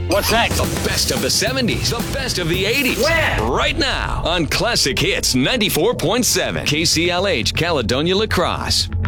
What's next? The best of the 70s, the best of the 80s. When? Right now on Classic Hits 94.7 KCLH Caledonia La Crosse.